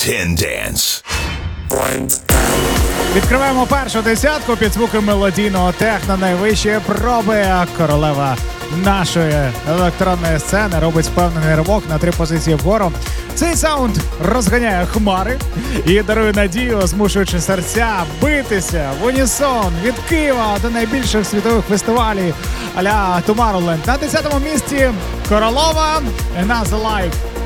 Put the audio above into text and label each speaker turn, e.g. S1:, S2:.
S1: 10 Dance.
S2: Відкриваємо першу десятку під звуки мелодійного техно. Найвищої проби. Королева нашої електронної сцени робить впевнений ривок на 3 позиції вгору. Цей саунд розганяє хмари і дарує надію, змушуючи серця битися в унісон від Києва до найбільших світових фестивалів а-ля Tomorrowland. На 10-му місці Королова, Another Life.